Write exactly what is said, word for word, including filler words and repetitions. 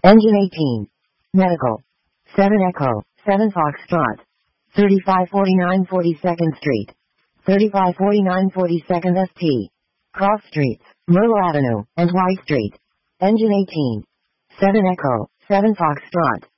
Engine eighteen. Medical. seven Echo, seven Foxtrot. thirty-five forty-nine forty-second Street. thirty-five forty-nine forty-second S T. Cross Streets, Myrtle Avenue, and Y Street. Engine eighteen. seven Echo, seven Foxtrot.